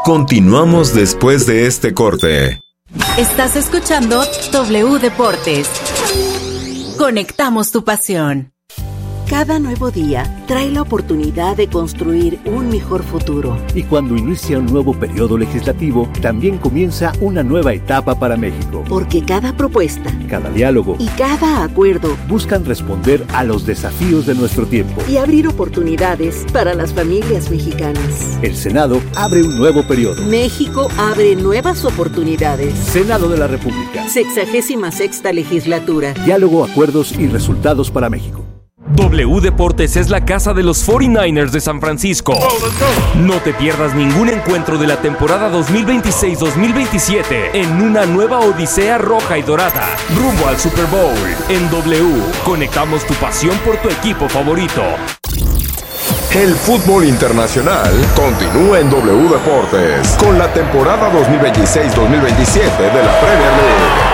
Continuamos después de este corte. Estás escuchando W Deportes. Conectamos tu pasión. Cada nuevo día trae la oportunidad de construir un mejor futuro. Y cuando inicia un nuevo periodo legislativo, también comienza una nueva etapa para México. Porque cada propuesta, cada diálogo y cada acuerdo buscan responder a los desafíos de nuestro tiempo y abrir oportunidades para las familias mexicanas. El Senado abre un nuevo periodo. México abre nuevas oportunidades. Senado de la República. 66ª legislatura. Diálogo, acuerdos y resultados para México. W Deportes es la casa de los 49ers de San Francisco. No te pierdas ningún encuentro de la temporada 2026-2027 en una nueva odisea roja y dorada, rumbo al Super Bowl. En W, conectamos tu pasión por tu equipo favorito. El fútbol internacional continúa en W Deportes con la temporada 2026-2027 de la Premier League.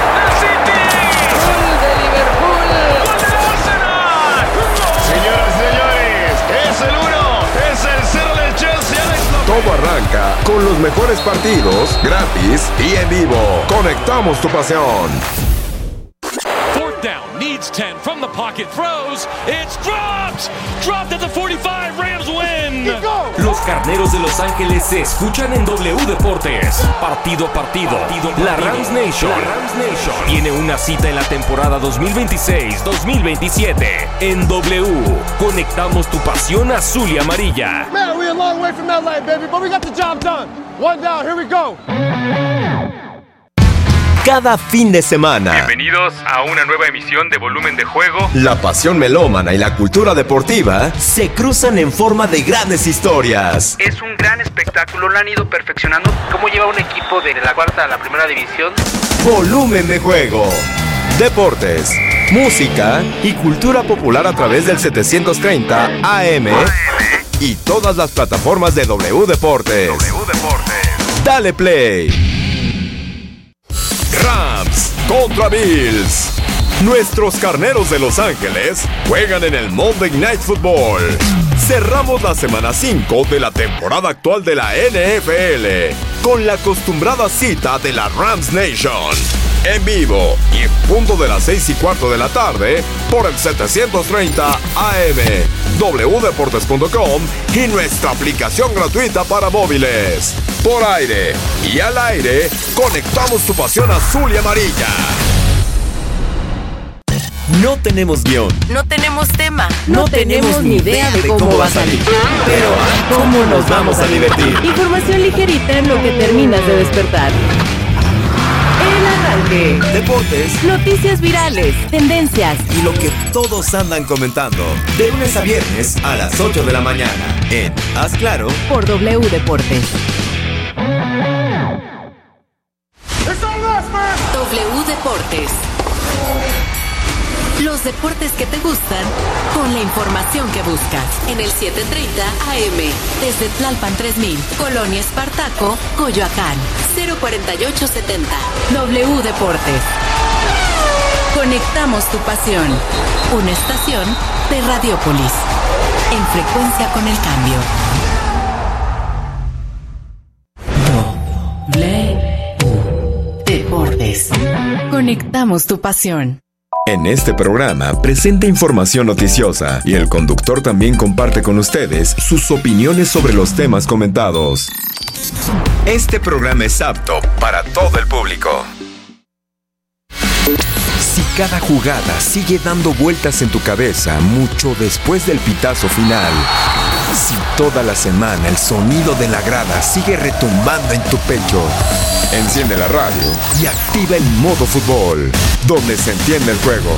Todo arranca con los mejores partidos, gratis y en vivo. Conectamos tu pasión. Fourth down, needs 10 from the pocket, throws, it's dropped at the 45, Rams win. Los Carneros de Los Ángeles se escuchan en W Deportes. Partido a partido, la Rams Nation tiene una cita en la temporada 2026-2027. En W, conectamos tu pasión azul y amarilla. Man, we're a long way from that light, baby, but we got the job done. One down, here we go. Cada fin de semana. Bienvenidos a una nueva emisión de Volumen de Juego. La pasión melómana y la cultura deportiva se cruzan en forma de grandes historias. Es un gran espectáculo, lo han ido perfeccionando. ¿Cómo lleva un equipo de la cuarta a la primera división? Volumen de Juego. Deportes, música y cultura popular a través del 730 AM y todas las plataformas de W Deportes. Dale play. Rams contra Bills. Nuestros Carneros de Los Ángeles juegan en el Monday Night Football. Cerramos la semana 5 de la temporada actual de la NFL con la acostumbrada cita de la Rams Nation. En vivo y en punto de las 6:15 de la tarde por el 730 AM, wdeportes.com y nuestra aplicación gratuita para móviles. Por aire y al aire, conectamos tu pasión azul y amarilla. No tenemos guión. No tenemos tema. No tenemos ni idea de cómo va a salir. Pero ¿cómo nos vamos a divertir? Información ligerita en lo que terminas de despertar. El arranque. Deportes. Noticias virales. Tendencias. Y lo que todos andan comentando. De lunes a viernes a las 8 de la mañana. En Haz Claro. Por W Deportes. W Deportes. Los deportes que te gustan con la información que buscas. En el 730 AM. Desde Tlalpan 3000. Colonia Espartaco, Coyoacán. 04870. W Deportes. Conectamos tu pasión. Una estación de Radiópolis. En frecuencia con el cambio. W Deportes. Conectamos tu pasión. En este programa presenta información noticiosa y el conductor también comparte con ustedes sus opiniones sobre los temas comentados. Este programa es apto para todo el público. Si cada jugada sigue dando vueltas en tu cabeza mucho después del pitazo final, si toda la semana el sonido de la grada sigue retumbando en tu pecho, enciende la radio y activa el modo fútbol, donde se entiende el juego.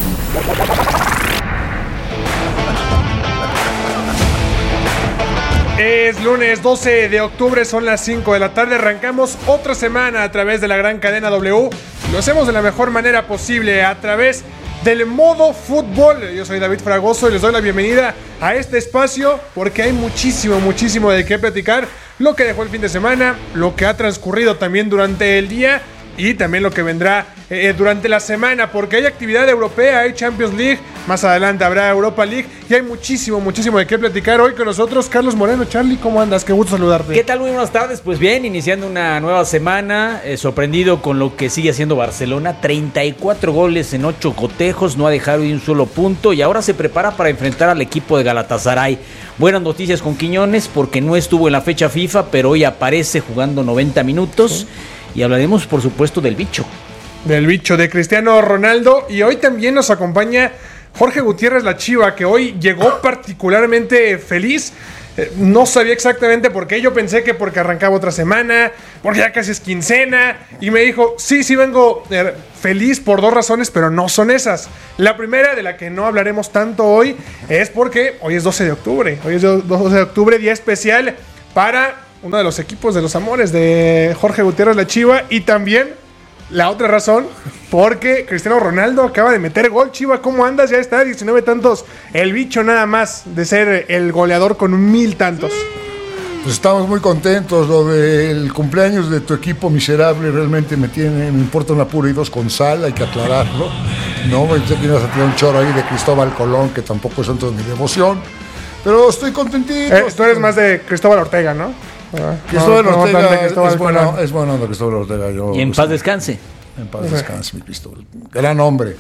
Es lunes 12 de octubre, son las 5 de la tarde. Arrancamos otra semana a través de la gran cadena W. Lo hacemos de la mejor manera posible a través del modo fútbol. Yo soy David Fragoso y les doy la bienvenida a este espacio porque hay muchísimo de qué platicar. Lo que dejó el fin de semana, lo que ha transcurrido también durante el día y también lo que vendrá durante la semana, porque hay actividad europea, hay Champions League, Más adelante habrá Europa League y hay muchísimo de qué platicar hoy con nosotros. Carlos Moreno, Charlie, ¿cómo andas? Qué gusto saludarte. ¿Qué tal? Muy buenas tardes. Pues bien, iniciando una nueva semana, sorprendido con lo que sigue haciendo Barcelona. 34 goles en 8 cotejos, no ha dejado ni un solo punto y ahora se prepara para enfrentar al equipo de Galatasaray. Buenas noticias con Quiñones porque no estuvo en la fecha FIFA, pero hoy aparece jugando 90 minutos y hablaremos, por supuesto, del bicho. Del bicho de Cristiano Ronaldo, y hoy también nos acompaña Jorge Gutiérrez La Chiva, que hoy llegó particularmente feliz. No sabía exactamente por qué. Yo pensé que porque arrancaba otra semana, porque ya casi es quincena, y me dijo, sí vengo feliz por 2 razones, pero no son esas. La primera, de la que no hablaremos tanto hoy, es porque hoy es 12 de octubre. Hoy es 12 de octubre, día especial para uno de los equipos de los amores de Jorge Gutiérrez La Chiva, y también la otra razón, porque Cristiano Ronaldo acaba de meter gol. Chiva, ¿cómo andas? Ya está 19 tantos. El bicho nada más de ser el goleador con 1000 tantos. Pues estamos muy contentos. Lo del cumpleaños de tu equipo miserable realmente me importa una pura y 2 con sal, hay que aclararlo. No, pensé que ibas a tirar un choro ahí de Cristóbal Colón, que tampoco es tanto de mi devoción. Pero estoy contentito. Tú eres más de Cristóbal Ortega, ¿no? Cristóbal Ortega es bueno de Cristóbal Ortega. Y en paz descanse. En paz descanse, mi Cristóbal. Gran hombre.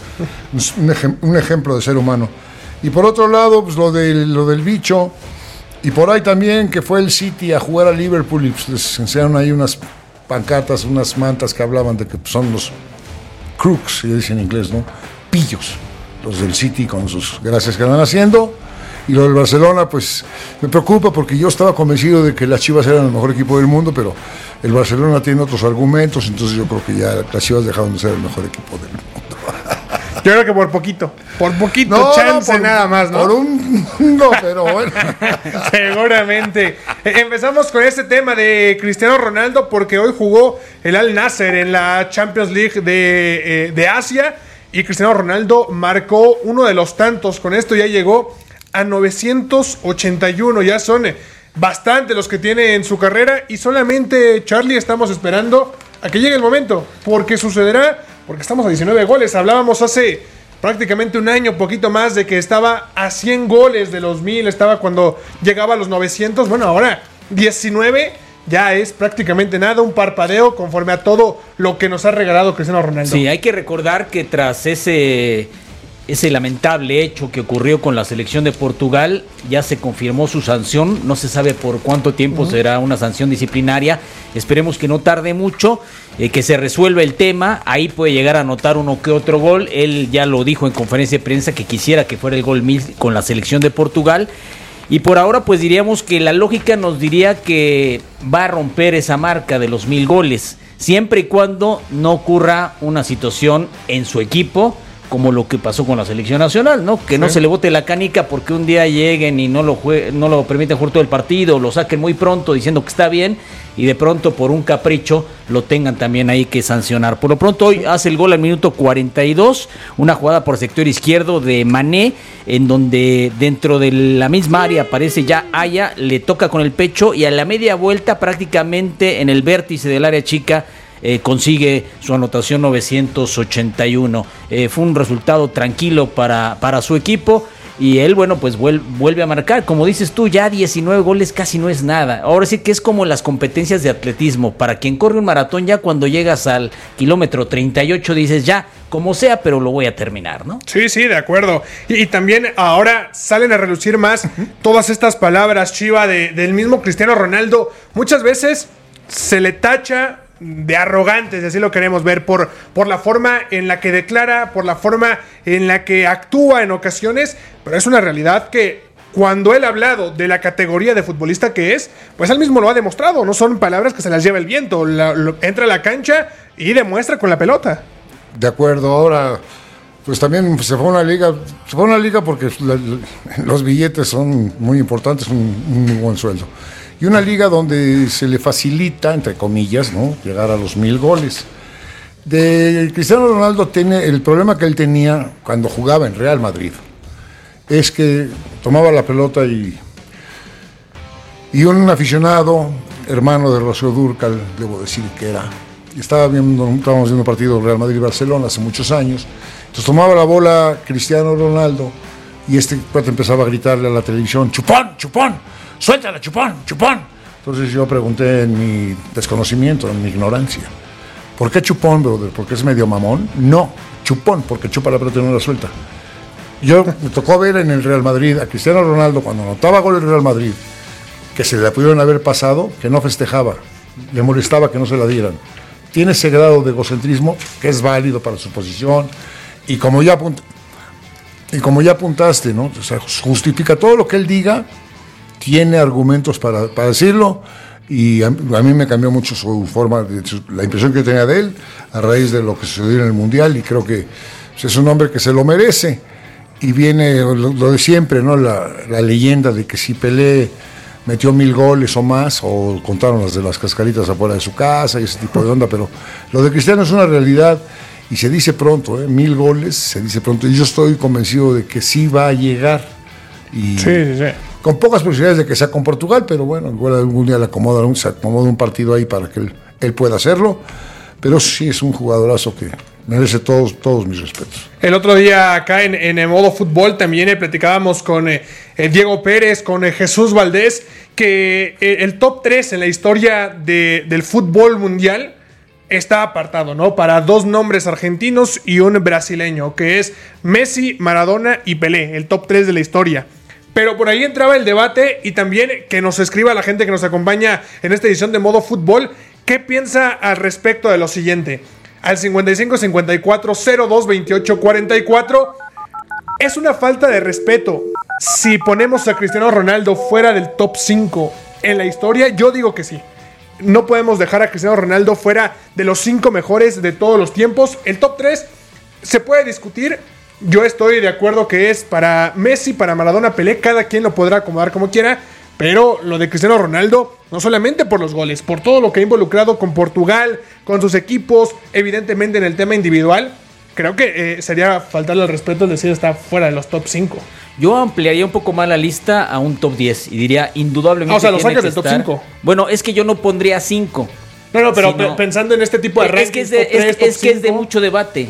Un ejemplo de ser humano. Y por otro lado, pues lo del bicho. Y por ahí también que fue el City a jugar a Liverpool y pues les enseñaron ahí unas pancartas, unas mantas que hablaban de que son los crooks, se dice en inglés, ¿no? Pillos. Los del City con sus gracias que van haciendo. Y lo del Barcelona, pues me preocupa porque yo estaba convencido de que las Chivas eran el mejor equipo del mundo, pero el Barcelona tiene otros argumentos, entonces yo creo que ya las Chivas dejaron de ser el mejor equipo del mundo. Yo creo que por poquito chance nada más, ¿no? Por un pero bueno. Seguramente. Empezamos con este tema de Cristiano Ronaldo porque hoy jugó el Al Nassr en la Champions League de Asia y Cristiano Ronaldo marcó uno de los tantos. Con esto ya llegó a 981, ya son bastante los que tiene en su carrera y solamente, Charlie, estamos esperando a que llegue el momento, porque sucederá, porque estamos a 19 goles, hablábamos hace prácticamente un año, poquito más, de que estaba a 100 goles de los 1000, estaba cuando llegaba a los 900, bueno, ahora 19 ya es prácticamente nada, un parpadeo conforme a todo lo que nos ha regalado Cristiano Ronaldo. Sí, hay que recordar que tras ese lamentable hecho que ocurrió con la selección de Portugal, ya se confirmó su sanción, no se sabe por cuánto tiempo será una sanción disciplinaria, esperemos que no tarde mucho, que se resuelva el tema, ahí puede llegar a anotar uno que otro gol, él ya lo dijo en conferencia de prensa que quisiera que fuera el gol 1000 con la selección de Portugal, y por ahora pues diríamos que la lógica nos diría que va a romper esa marca de los 1000 goles, siempre y cuando no ocurra una situación en su equipo, como lo que pasó con la selección nacional, ¿no? Que no se le bote la canica porque un día lleguen y no lo permiten jugar todo el partido, lo saquen muy pronto diciendo que está bien y de pronto por un capricho lo tengan también ahí que sancionar. Por lo pronto hoy hace el gol al minuto 42, una jugada por sector izquierdo de Mané, en donde dentro de la misma área aparece ya Aya, le toca con el pecho y a la media vuelta prácticamente en el vértice del área chica consigue su anotación 981. Fue un resultado tranquilo para su equipo y él, bueno, pues vuelve a marcar. Como dices tú, ya 19 goles casi no es nada. Ahora sí que es como las competencias de atletismo. Para quien corre un maratón, ya cuando llegas al kilómetro 38 dices ya, como sea, pero lo voy a terminar, ¿no? Sí, de acuerdo. Y también ahora salen a relucir más todas estas palabras, Chiva, del mismo Cristiano Ronaldo. Muchas veces se le tacha de arrogantes, así lo queremos ver, por la forma en la que declara, por la forma en la que actúa en ocasiones, pero es una realidad que cuando él ha hablado de la categoría de futbolista que es, pues él mismo lo ha demostrado, no son palabras que se las lleva el viento, entra a la cancha y demuestra con la pelota. De acuerdo, ahora pues también se fue a una liga porque los billetes son muy importantes, un muy buen sueldo. Y una liga donde se le facilita, entre comillas, ¿no?, llegar a los 1000 goles. De Cristiano Ronaldo tiene el problema que él tenía cuando jugaba en Real Madrid. Es que tomaba la pelota y un aficionado, hermano de Rocío Dúrcal, debo decir que era, estábamos viendo un partido Real Madrid-Barcelona hace muchos años, Entonces tomaba la bola Cristiano Ronaldo y este cuate empezaba a gritarle a la televisión, chupón, chupón, suéltala, chupón, chupón. Entonces yo pregunté en mi desconocimiento, en mi ignorancia, ¿por qué chupón, brother? ¿Porque es medio mamón? No, chupón, porque chupa la pelota y no la suelta. Yo me tocó ver en el Real Madrid a Cristiano Ronaldo cuando anotaba gol el Real Madrid, que se le pudieron haber pasado, que no festejaba, le molestaba que no se la dieran. Tiene ese grado de egocentrismo que es válido para su posición y como ya apuntaste, ¿no? O sea, justifica todo lo que él diga, tiene argumentos para decirlo y a mí me cambió mucho su forma, la impresión que tenía de él a raíz de lo que sucedió en el Mundial y creo que pues, es un hombre que se lo merece y viene lo de siempre, ¿no? La leyenda de que si Pelé metió 1000 goles o más, o contaron las de las cascaritas afuera de su casa y ese tipo de onda, pero lo de Cristiano es una realidad y se dice pronto, 1000 goles, se dice pronto, y yo estoy convencido de que sí va a llegar. Y sí. Con pocas posibilidades de que sea con Portugal, pero bueno, igual algún día se acomoda un partido ahí para que él pueda hacerlo, pero sí es un jugadorazo que merece todos mis respetos. El otro día acá en el modo fútbol también platicábamos con Diego Pérez, con Jesús Valdés, que el top 3 en la historia del fútbol mundial está apartado, ¿no? Para 2 nombres argentinos y un brasileño, que es Messi, Maradona y Pelé, el top 3 de la historia. Pero por ahí entraba el debate y también que nos escriba la gente que nos acompaña en esta edición de modo fútbol, ¿qué piensa al respecto de lo siguiente? Al 55-54-02-28-44. Es una falta de respeto si ponemos a Cristiano Ronaldo fuera del top 5 en la historia. Yo digo que sí. No podemos dejar a Cristiano Ronaldo fuera de los 5 mejores de todos los tiempos. El top 3 se puede discutir. Yo estoy de acuerdo que es para Messi, para Maradona, Pelé. Cada quien lo podrá acomodar como quiera. Pero lo de Cristiano Ronaldo, no solamente por los goles, por todo lo que ha involucrado con Portugal, con sus equipos, evidentemente en el tema individual, creo que sería faltarle al respeto el decir está fuera de los top 5. Yo ampliaría un poco más la lista a un top 10 y diría indudablemente. O sea, lo sacas del top 5. Bueno, es que yo no pondría 5. No, pero pensando en este tipo de rankings, es que es de mucho debate,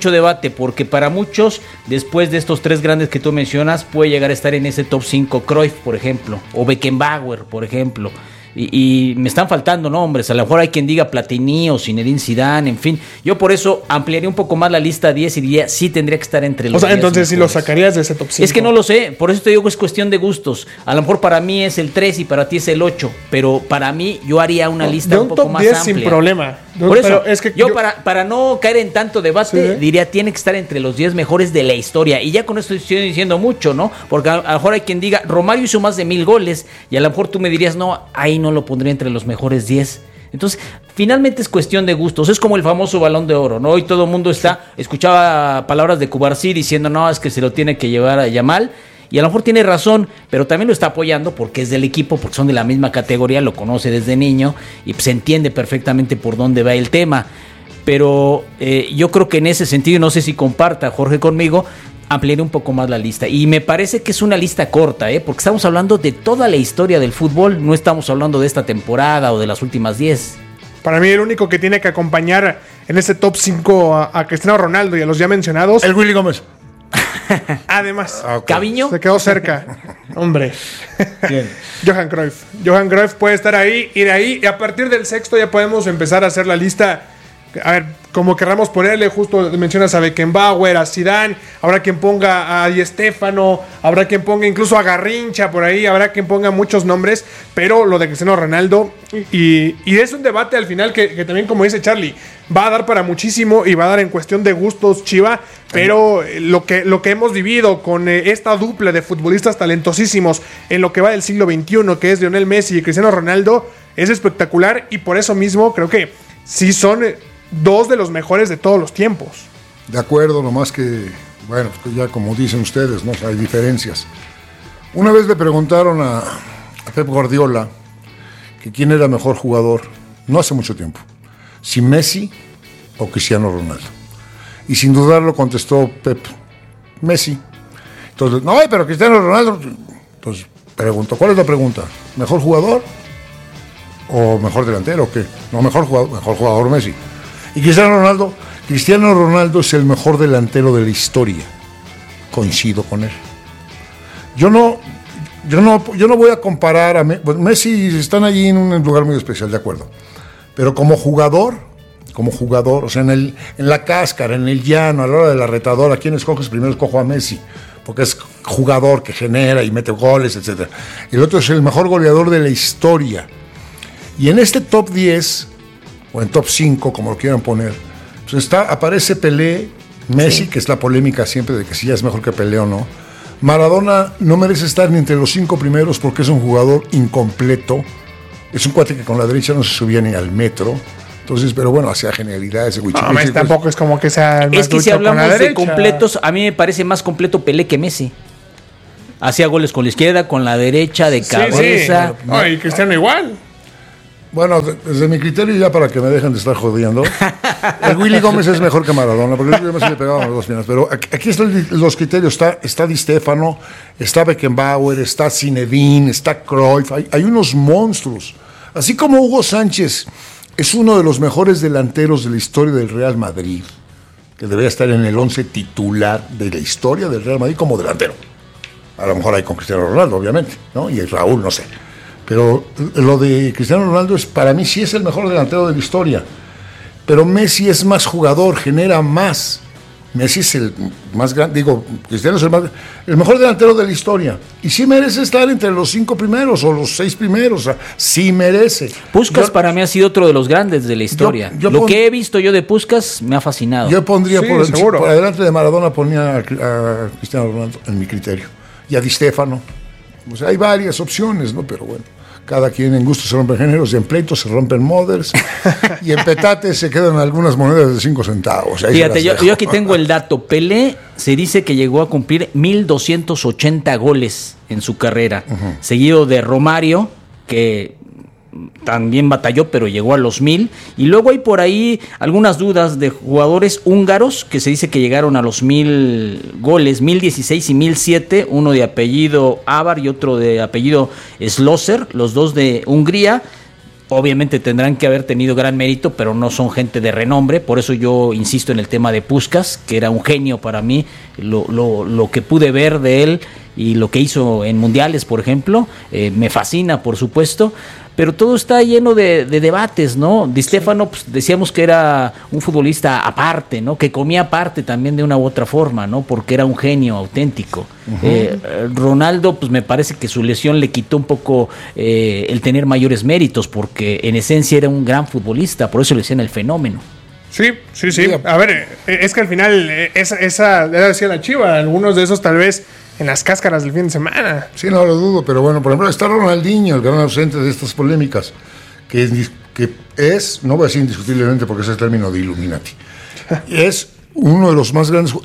porque para muchos, después de estos 3 grandes que tú mencionas, puede llegar a estar en ese top 5 Cruyff, por ejemplo, o Beckenbauer, por ejemplo. Y me están faltando nombres, a lo mejor hay quien diga Platini o Zinedine Zidane, en fin. Yo por eso ampliaría un poco más la lista a 10 y diría, sí tendría que estar entre los 10. O sea, entonces si lo sacarías de ese top 5. Es que no lo sé, por eso te digo que es cuestión de gustos. A lo mejor para mí es el 3 y para ti es el 8, pero para mí yo haría una lista un poco más amplia. Sin problema. Por eso, es que yo para no caer en tanto debate, diría, tiene que estar entre los 10 mejores de la historia. Y ya con esto estoy diciendo mucho, ¿no? Porque a lo mejor hay quien diga, Romario hizo más de 1000 goles, y a lo mejor tú me dirías, no, ahí no lo pondría entre los mejores 10. Entonces, finalmente es cuestión de gustos. Es como el famoso Balón de Oro, ¿no? Hoy todo el mundo escuchaba palabras de Cubarsí diciendo, no, es que se lo tiene que llevar a Yamal. Y a lo mejor tiene razón, pero también lo está apoyando porque es del equipo, porque son de la misma categoría, lo conoce desde niño y se entiende perfectamente por dónde va el tema. Pero yo creo que en ese sentido, no sé si comparta Jorge conmigo, ampliaré un poco más la lista. Y me parece que es una lista corta, porque estamos hablando de toda la historia del fútbol, no estamos hablando de esta temporada o de las últimas 10. Para mí el único que tiene que acompañar en ese top 5 a Cristiano Ronaldo y a los ya mencionados... El Willy Gómez. Además, Caviño se quedó cerca. Hombre. ¿Quién? Johan Cruyff. Johan Cruyff puede estar ahí y de ahí, y a partir del sexto ya podemos empezar a hacer la lista. A ver, como querramos ponerle, justo mencionas a Beckenbauer, a Zidane, habrá quien ponga a Di Stéfano, habrá quien ponga incluso a Garrincha por ahí, habrá quien ponga muchos nombres, pero lo de Cristiano Ronaldo, y es un debate al final que también, como dice Charlie, va a dar para muchísimo y va a dar en cuestión de gustos, Chiva, pero lo que hemos vivido con esta dupla de futbolistas talentosísimos en lo que va del siglo XXI, que es Lionel Messi y Cristiano Ronaldo, es espectacular, y por eso mismo creo que sí son 2 de los mejores de todos los tiempos. De acuerdo, nomás que, bueno, pues ya como dicen ustedes, ¿no? Hay diferencias. Una vez le preguntaron a Pep Guardiola que quién era mejor jugador, no hace mucho tiempo, si Messi o Cristiano Ronaldo. Y sin dudarlo contestó Pep, Messi. Entonces, no, pero Cristiano Ronaldo. Entonces preguntó, ¿cuál es la pregunta? ¿Mejor jugador o mejor delantero o qué? No, mejor jugador Messi. Y Cristiano Ronaldo, Cristiano Ronaldo es el mejor delantero de la historia. Coincido con él. Yo no voy a comparar a Messi, están allí en un lugar muy especial, de acuerdo. Pero como jugador, o sea, en la cáscara, en el llano, a la hora de la retadora, ¿quién escoges? Primero escojo a Messi, porque es jugador que genera y mete goles, etc. Y el otro es el mejor goleador de la historia. Y en este top 10, o en top 5, como lo quieran poner, pues aparece Pelé, Messi, que es la polémica siempre de que si ya es mejor que Pelé o no. Maradona no merece estar ni entre los 5 primeros porque es un jugador incompleto. Es un cuate que con la derecha no se subía ni al metro. Entonces, pero bueno, hacía genialidades. No, Messi tampoco es como que sea el más Es que si hablamos de de completos, a mí me parece más completo Pelé que Messi. Hacía goles con la izquierda, con la derecha, de cabeza. Sí. No, y Cristiano igual. Bueno, desde mi criterio, ya para que me dejen de estar jodiendo, el Willy Gómez es mejor que Maradona, porque el Willy Gómez le pegaban las dos piernas. Pero aquí están los criterios: está Di Stéfano, está Beckenbauer, está Zinedine, está Cruyff. Hay unos monstruos. Así como Hugo Sánchez es uno de los mejores delanteros de la historia del Real Madrid, que debería estar en el 11 titular de la historia del Real Madrid como delantero. A lo mejor hay con Cristiano Ronaldo, obviamente, ¿no? Y Raúl, no sé. Pero lo de Cristiano Ronaldo para mí sí es el mejor delantero de la historia. Pero Messi es más jugador, genera más. Messi es el más grande, Cristiano es el mejor delantero de la historia. Y sí merece estar entre los 5 primeros o los 6 primeros. O sea, sí merece. Puskás para mí ha sido otro de los grandes de la historia. Lo que he visto yo de Puskás me ha fascinado. Yo pondría por adelante de Maradona, ponía a Cristiano Ronaldo en mi criterio. Y a Di Stéfano. O sea, hay varias opciones, ¿no? Pero bueno, cada quien en gusto se rompen géneros, y en pleitos se rompen models, y en petate se quedan algunas monedas de 5 centavos. Ahí fíjate, yo aquí tengo el dato. Pelé se dice que llegó a cumplir 1,280 goles en su carrera, seguido de Romario, que también batalló, pero llegó a los 1,000. Y luego hay por ahí algunas dudas de jugadores húngaros que se dice que llegaron a los 1,000 goles, 1,016 y 1,007, uno de apellido Avar y otro de apellido Schlosser, los dos de Hungría. Obviamente tendrán que haber tenido gran mérito, pero no son gente de renombre. Por eso yo insisto en el tema de Puskás, que era un genio para mí. Lo que pude ver de él y lo que hizo en mundiales, por ejemplo, me fascina, por supuesto. Pero todo está lleno de debates, ¿no? Di Stéfano, pues, decíamos que era un futbolista aparte, ¿no? Que comía aparte también de una u otra forma, ¿no? Porque era un genio auténtico. Ronaldo, pues me parece que su lesión le quitó un poco el tener mayores méritos, porque en esencia era un gran futbolista, por eso le decían el fenómeno. Sí. A ver, es que al final, esa decía la Chiva, algunos de esos tal vez en las cáscaras del fin de semana. Sí, no lo dudo, pero bueno, por ejemplo, está Ronaldinho, el gran ausente de estas polémicas, que es, no voy a decir indiscutiblemente porque es el término de Illuminati, es uno de los más grandes.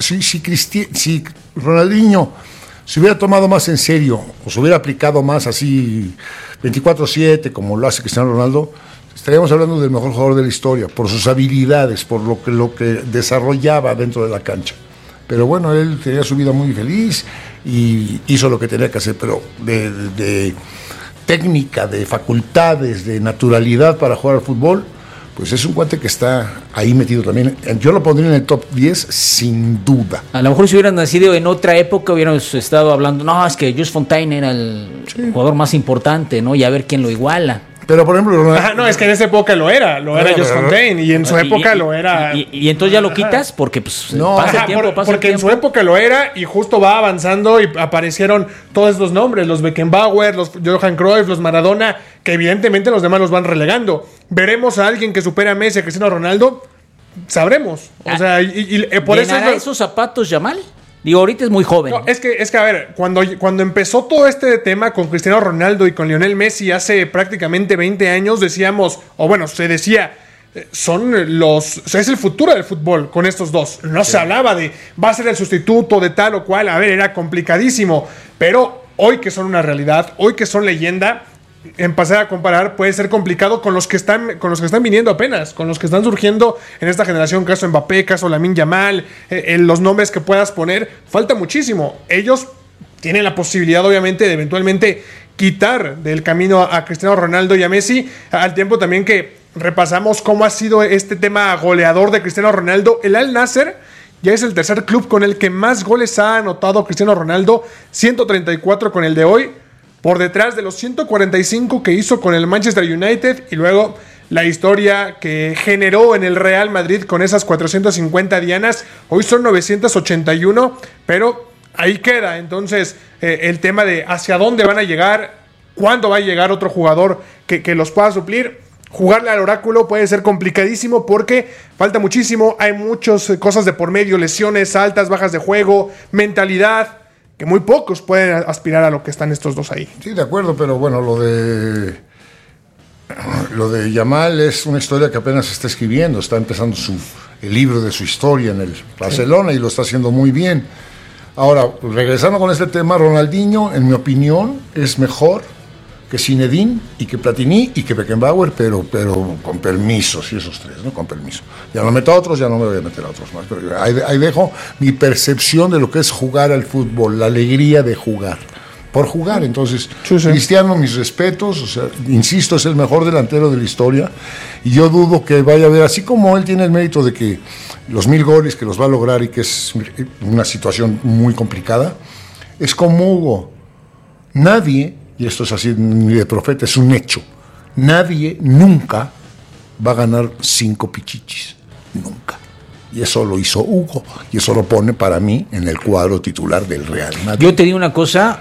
Si Ronaldinho se hubiera tomado más en serio, o se hubiera aplicado más así 24/7, como lo hace Cristiano Ronaldo, estaríamos hablando del mejor jugador de la historia, por sus habilidades, por lo que desarrollaba dentro de la cancha. Pero bueno, él tenía su vida muy feliz y hizo lo que tenía que hacer, pero de técnica, de facultades, de naturalidad para jugar al fútbol, pues es un cuate que está ahí metido también. Yo lo pondría en el top 10 sin duda. A lo mejor si hubieran nacido en otra época hubiéramos estado hablando, no, es que Jules Fontaine era el jugador más importante, ¿no? Y a ver quién lo iguala. Pero por ejemplo, no, es que en esa época lo era Jules Fontaine, y en su época lo era. Y entonces ya lo quitas porque pues pasa el tiempo, porque en su época lo era, y justo va avanzando y aparecieron todos los nombres, los Beckenbauer, los Johan Cruyff, los Maradona, que evidentemente los demás los van relegando. Veremos a alguien que supere a Messi, a Cristiano Ronaldo, sabremos. O sea, por eso esos zapatos, Yamal. Digo, ahorita es muy joven. No, es que a ver, cuando empezó todo este tema con Cristiano Ronaldo y con Lionel Messi hace prácticamente 20 años, decíamos, o bueno, se decía, es el futuro del fútbol con estos dos. No se hablaba de, va a ser el sustituto de tal o cual. A ver, era complicadísimo. Pero hoy que son una realidad, hoy que son leyenda, empezar a comparar puede ser complicado con los que están viniendo apenas, con los que están surgiendo en esta generación, caso Mbappé, caso Lamine Yamal, los nombres que puedas poner, falta muchísimo. Ellos tienen la posibilidad, obviamente, de eventualmente quitar del camino a Cristiano Ronaldo y a Messi, al tiempo también que repasamos cómo ha sido este tema goleador de Cristiano Ronaldo. El Al Nassr ya es el tercer club con el que más goles ha anotado Cristiano Ronaldo, 134 con el de hoy, por detrás de los 145 que hizo con el Manchester United, y luego la historia que generó en el Real Madrid con esas 450 dianas. Hoy son 981, pero ahí queda. Entonces el tema de hacia dónde van a llegar, cuándo va a llegar otro jugador que los pueda suplir. Jugarle al oráculo puede ser complicadísimo porque falta muchísimo, hay muchas cosas de por medio, lesiones, altas, bajas de juego, mentalidad, que muy pocos pueden aspirar a lo que están estos dos ahí. Sí, de acuerdo, pero bueno, lo de Yamal es una historia que apenas se está escribiendo, está empezando el libro de su historia en el Barcelona, y lo está haciendo muy bien. Ahora, regresando con este tema, Ronaldinho, en mi opinión, es mejor que Zinedine y que Platini y que Beckenbauer, pero con permiso, sí, esos tres, ¿no? Con permiso. Ya no meto a otros, ya no me voy a meter a otros más, pero ahí dejo mi percepción de lo que es jugar al fútbol, la alegría de jugar. Por jugar, entonces, sí. Cristiano, mis respetos, o sea, insisto, es el mejor delantero de la historia, y yo dudo que vaya a haber, así como él tiene el mérito de que los 1000 goles que los va a lograr y que es una situación muy complicada, es como Hugo. Nadie, y esto es así ni de profeta, es un hecho, nadie nunca va a ganar 5 pichichis, nunca. Y eso lo hizo Hugo, y eso lo pone para mí en el cuadro titular del Real Madrid. Yo te digo una cosa,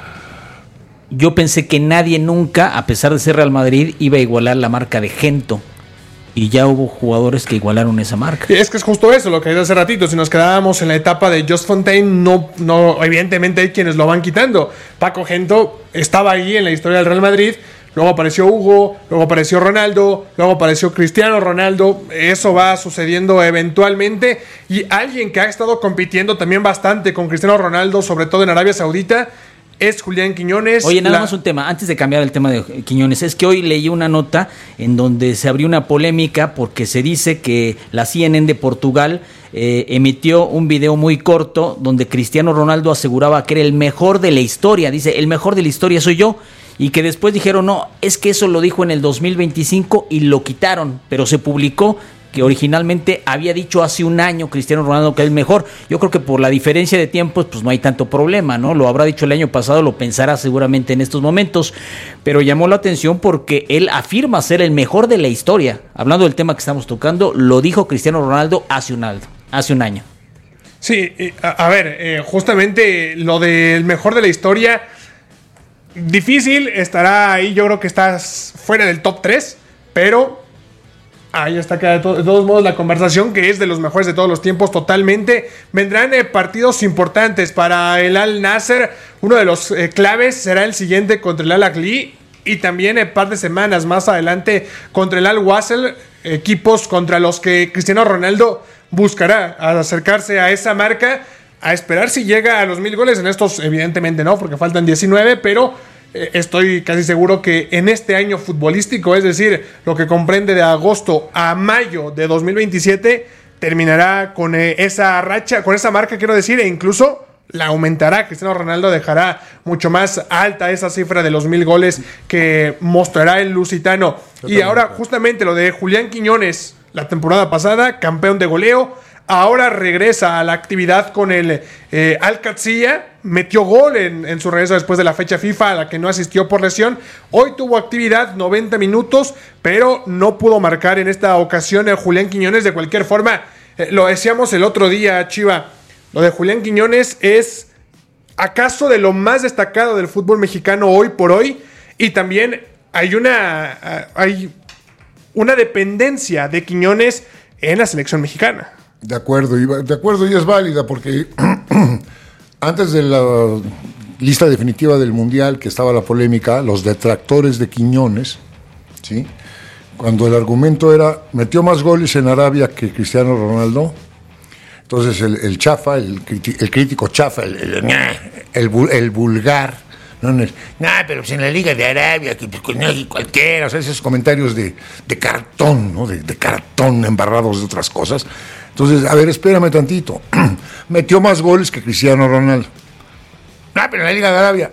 yo pensé que nadie nunca, a pesar de ser Real Madrid, iba a igualar la marca de Gento. Y ya hubo jugadores que igualaron esa marca. Es que es justo eso, lo que dije hace ratito. Si nos quedábamos en la etapa de Just Fontaine, no, evidentemente hay quienes lo van quitando. Paco Gento estaba ahí en la historia del Real Madrid. Luego apareció Hugo, luego apareció Ronaldo, luego apareció Cristiano Ronaldo. Eso va sucediendo eventualmente. Y alguien que ha estado compitiendo también bastante con Cristiano Ronaldo, sobre todo en Arabia Saudita, es Julián Quiñones. Oye, nada más un tema, antes de cambiar el tema de Quiñones, es que hoy leí una nota en donde se abrió una polémica porque se dice que la CNN de Portugal emitió un video muy corto donde Cristiano Ronaldo aseguraba que era el mejor de la historia. Dice, el mejor de la historia soy yo. Y que después dijeron, no, es que eso lo dijo en el 2025 y lo quitaron, pero se publicó que originalmente había dicho hace un año Cristiano Ronaldo que es el mejor. Yo creo que por la diferencia de tiempos, pues no hay tanto problema, ¿no? Lo habrá dicho el año pasado, lo pensará seguramente en estos momentos, pero llamó la atención porque él afirma ser el mejor de la historia. Hablando del tema que estamos tocando, lo dijo Cristiano Ronaldo hace un año. Sí, a ver, justamente lo del mejor de la historia, difícil, estará ahí, yo creo que estás fuera del top 3, pero ahí está, queda de todos modos la conversación, que es de los mejores de todos los tiempos totalmente. Vendrán partidos importantes para el Al Nassr. Uno de los claves será el siguiente contra el Al Ahly, y también par de semanas más adelante contra el Al Wasl, equipos contra los que Cristiano Ronaldo buscará acercarse a esa marca, a esperar si llega a los 1000 goles. En estos evidentemente no, porque faltan 19, pero estoy casi seguro que en este año futbolístico, es decir, lo que comprende de agosto a mayo de 2027, terminará con esa racha, con esa marca, quiero decir, e incluso la aumentará. Cristiano Ronaldo dejará mucho más alta esa cifra de los 1000 goles que mostrará el lusitano. Y ahora, justamente lo de Julián Quiñones, la temporada pasada, campeón de goleo, ahora regresa a la actividad con el Al-Qadsiya. Metió gol en su regreso después de la fecha FIFA, a la que no asistió por lesión. Hoy tuvo actividad, 90 minutos, pero no pudo marcar en esta ocasión el Julián Quiñones. De cualquier forma, lo decíamos el otro día, Chiva, lo de Julián Quiñones es acaso de lo más destacado del fútbol mexicano hoy por hoy, y también hay una dependencia de Quiñones en la selección mexicana. De acuerdo, y es válida porque antes de la lista definitiva del Mundial, que estaba la polémica, los detractores de Quiñones, ¿sí? Cuando el argumento era, metió más goles en Arabia que Cristiano Ronaldo, entonces el chafa, el crítico chafa, el vulgar, pero pues en la Liga de Arabia, que cualquiera, o sea, esos comentarios de cartón, ¿no? De cartón embarrados de otras cosas. Entonces, a ver, espérame tantito. Metió más goles que Cristiano Ronaldo. Pero en la Liga de Arabia.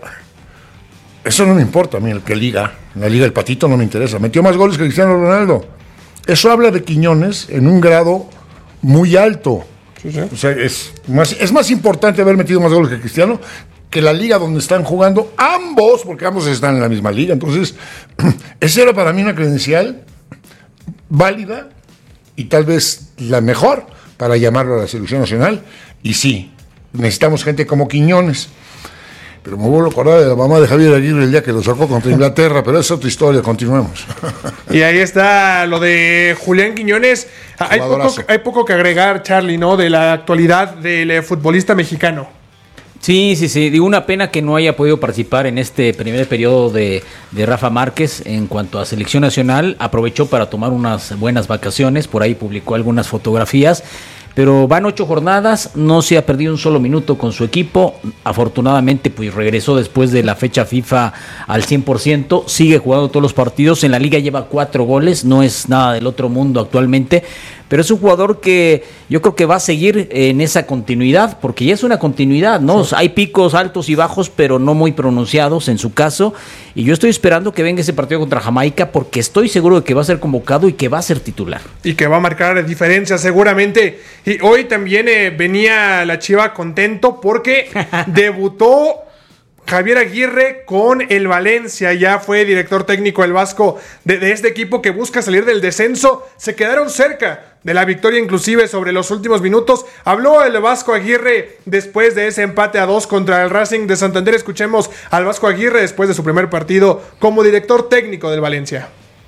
Eso no me importa a mí, en la Liga del Patito no me interesa. Metió más goles que Cristiano Ronaldo. Eso habla de Quiñones en un grado muy alto. Sí. O sea, es más importante haber metido más goles que Cristiano, que la liga donde están jugando ambos, porque ambos están en la misma liga. Entonces, esa era para mí una credencial válida y tal vez la mejor para llamarlo a la selección nacional. Y sí, necesitamos gente como Quiñones. Pero me vuelvo a acordar de la mamá de Javier Aguirre el día que lo sacó contra Inglaterra, pero es otra historia, continuemos. Y ahí está lo de Julián Quiñones. Hay poco que agregar, Charlie, ¿no? De la actualidad del futbolista mexicano. Sí. Digo, una pena que no haya podido participar en este primer periodo de Rafa Márquez en cuanto a selección nacional. Aprovechó para tomar unas buenas vacaciones, por ahí publicó algunas fotografías. Pero van 8 jornadas, no se ha perdido un solo minuto con su equipo. Afortunadamente, pues regresó después de la fecha FIFA al 100%. Sigue jugando todos los partidos. En la liga lleva 4 goles, no es nada del otro mundo actualmente. Pero es un jugador que yo creo que va a seguir en esa continuidad, porque ya es una continuidad, ¿no? Sí. Hay picos altos y bajos, pero no muy pronunciados en su caso. Y yo estoy esperando que venga ese partido contra Jamaica, porque estoy seguro de que va a ser convocado y que va a ser titular. Y que va a marcar diferencia seguramente. Y hoy también venía la Chiva contento porque debutó Javier Aguirre con el Valencia. Ya fue director técnico el Vasco de este equipo que busca salir del descenso. Se quedaron cerca de la victoria inclusive sobre los últimos minutos. Habló el Vasco Aguirre después de ese empate a 2 contra el Racing de Santander. Escuchemos al Vasco Aguirre después de su primer partido como director técnico del Valencia.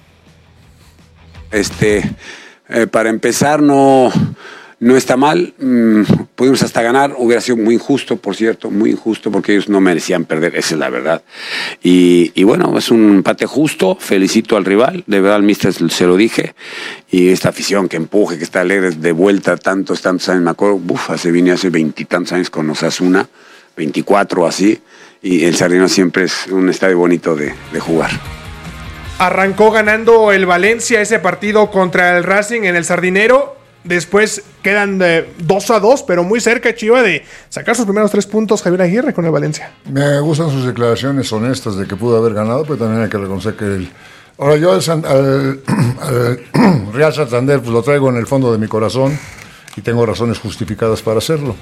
Para empezar, no está mal, pudimos hasta ganar, hubiera sido muy injusto, por cierto, muy injusto, porque ellos no merecían perder, esa es la verdad. Y bueno, es un empate justo, felicito al rival, de verdad al míster se lo dije, y esta afición que empuje, que está alegre, de vuelta tantos años, me acuerdo, vine hace 20 y tantos años con Osasuna, 24 así, y el Sardinero siempre es un estadio bonito de jugar. Arrancó ganando el Valencia ese partido contra el Racing en el Sardinero. Después quedan 2-2, pero muy cerca, Chiva, de sacar sus primeros 3 puntos Javier Aguirre con el Valencia. Me gustan sus declaraciones honestas de que pudo haber ganado, pero también hay que reconocer que ahora yo al Real Santander pues lo traigo en el fondo de mi corazón y tengo razones justificadas para hacerlo.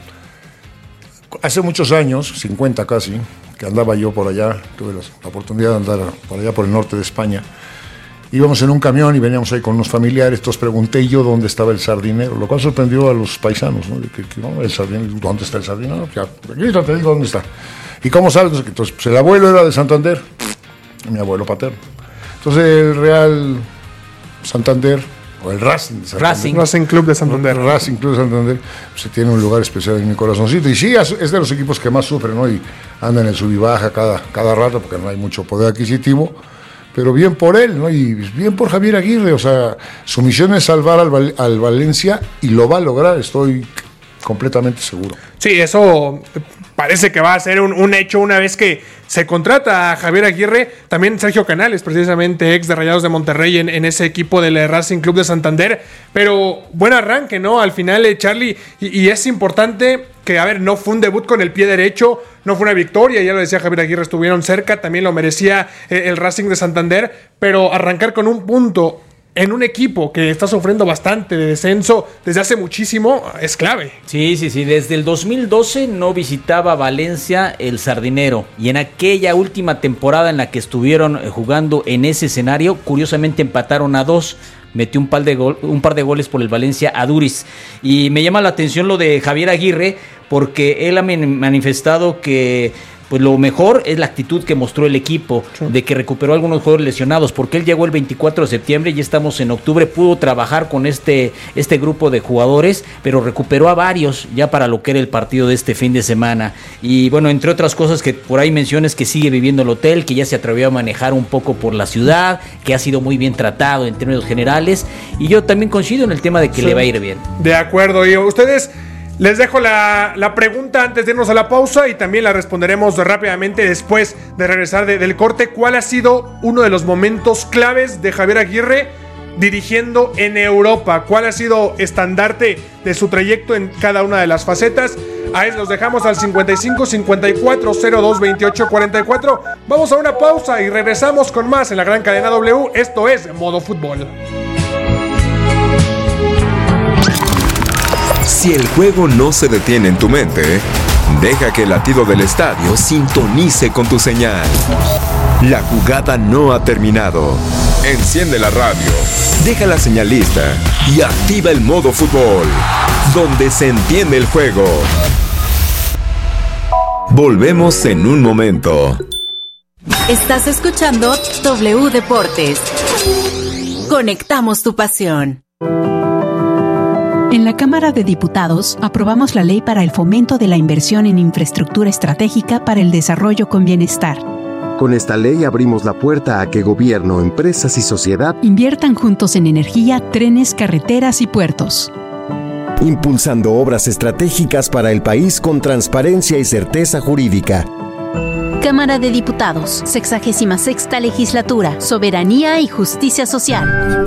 Hace muchos años, 50 casi, que andaba yo por allá, tuve la oportunidad de andar por allá por el norte de España. Íbamos en un camión y veníamos ahí con unos familiares, entonces pregunté yo dónde estaba el Sardinero, lo cual sorprendió a los paisanos, ¿no? No, el Sardinero, ¿dónde está el Sardinero? Ya, aquí te digo dónde está. ¿Y cómo sabes? Entonces, pues el abuelo era de Santander, mi abuelo paterno. Entonces el Real Santander, o el Racing Club de Santander. Racing Club de Santander, pues tiene un lugar especial en mi corazoncito. Y sí, es de los equipos que más sufren, ¿no? Y andan en sub y baja cada rato porque no hay mucho poder adquisitivo. Pero bien por él, ¿no? Y bien por Javier Aguirre. O sea, su misión es salvar al Valencia y lo va a lograr, estoy completamente seguro. Sí, eso parece que va a ser un hecho una vez que se contrata a Javier Aguirre. También Sergio Canales, precisamente ex de Rayados de Monterrey en ese equipo del Racing Club de Santander. Pero buen arranque, ¿no? Al final, Charlie, y es importante que, a ver, no fue un debut con el pie derecho, no fue una victoria, ya lo decía Javier Aguirre, estuvieron cerca, también lo merecía el Racing de Santander, pero arrancar con un punto en un equipo que está sufriendo bastante de descenso desde hace muchísimo es clave. Sí, desde el 2012 no visitaba Valencia el Sardinero, y en aquella última temporada en la que estuvieron jugando en ese escenario, curiosamente empataron a 2. Metió un par de goles por el Valencia a Duriz. Y me llama la atención lo de Javier Aguirre, porque él ha manifestado que pues lo mejor es la actitud que mostró el equipo, de que recuperó a algunos jugadores lesionados, porque él llegó el 24 de septiembre y ya estamos en octubre, pudo trabajar con este grupo de jugadores, pero recuperó a varios ya para lo que era el partido de este fin de semana. Y bueno, entre otras cosas que por ahí menciones, que sigue viviendo el hotel, que ya se atrevió a manejar un poco por la ciudad, que ha sido muy bien tratado en términos generales, y yo también coincido en el tema de que le va a ir bien. De acuerdo, y ustedes... Les dejo la pregunta antes de irnos a la pausa y también la responderemos rápidamente después de regresar del corte. ¿Cuál ha sido uno de los momentos claves de Javier Aguirre dirigiendo en Europa? ¿Cuál ha sido estandarte de su trayecto en cada una de las facetas? Ahí los dejamos al 55 54 02 28 44. Vamos a una pausa y regresamos con más en la gran cadena W. Esto es Modo Fútbol. Si el juego no se detiene en tu mente, deja que el latido del estadio sintonice con tu señal. La jugada no ha terminado. Enciende la radio, deja la señal lista y activa el modo fútbol, donde se entiende el juego. Volvemos en un momento. Estás escuchando W Deportes. Conectamos tu pasión. En la Cámara de Diputados aprobamos la ley para el fomento de la inversión en infraestructura estratégica para el desarrollo con bienestar. Con esta ley abrimos la puerta a que gobierno, empresas y sociedad inviertan juntos en energía, trenes, carreteras y puertos. Impulsando obras estratégicas para el país con transparencia y certeza jurídica. Cámara de Diputados, 66ª Legislatura, Soberanía y Justicia Social.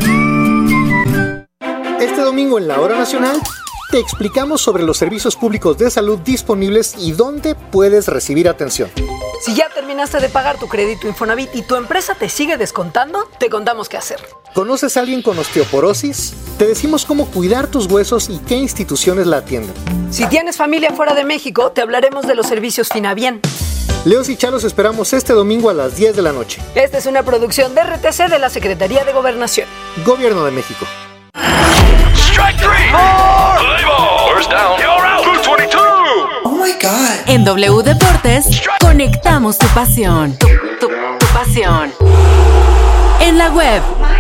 Este domingo en la Hora Nacional te explicamos sobre los servicios públicos de salud disponibles y dónde puedes recibir atención. Si ya terminaste de pagar tu crédito Infonavit y tu empresa te sigue descontando, te contamos qué hacer. ¿Conoces a alguien con osteoporosis? Te decimos cómo cuidar tus huesos y qué instituciones la atienden. Si tienes familia fuera de México, te hablaremos de los servicios Finabien. Leos y Chalos esperamos este domingo a las 10 de la noche. Esta es una producción de RTC de la Secretaría de Gobernación. Gobierno de México. Strike three. First down. You're out. 222. Oh my God. En W Deportes, conectamos tu pasión. Tu pasión. En la web.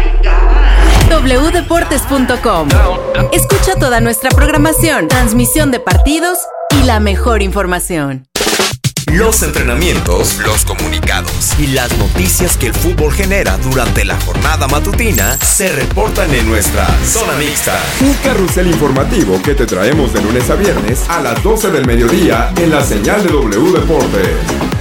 wdeportes.com. Escucha toda nuestra programación, transmisión de partidos y la mejor información. Los entrenamientos, los comunicados y las noticias que el fútbol genera durante la jornada matutina se reportan en nuestra Zona Mixta. Un carrusel informativo que te traemos de lunes a viernes a las 12 del mediodía en la señal de W Deportes.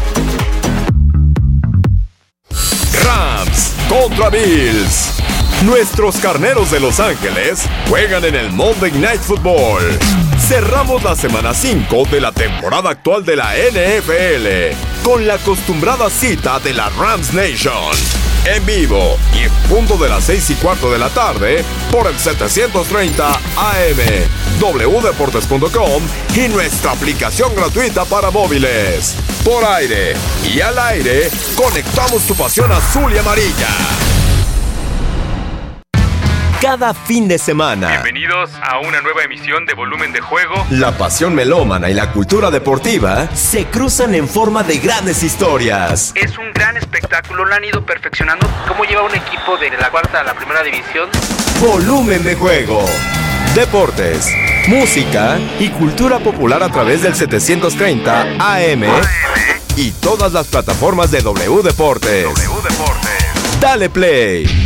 Rams contra Bills. Nuestros carneros de Los Ángeles juegan en el Monday Night Football. Cerramos la semana 5 de la temporada actual de la NFL con la acostumbrada cita de la Rams Nation. En vivo y en punto de las 6:15 de la tarde por el 730 AM, wdeportes.com y nuestra aplicación gratuita para móviles. Por aire y al aire, conectamos tu pasión azul y amarilla. Cada fin de semana. Bienvenidos a una nueva emisión de Volumen de Juego. La pasión melómana y la cultura deportiva se cruzan en forma de grandes historias. Es un gran espectáculo, lo han ido perfeccionando. ¿Cómo lleva un equipo de la cuarta a la primera división? Volumen de Juego. Deportes, música y cultura popular a través del 730 AM y todas las plataformas de W Deportes. Dale play.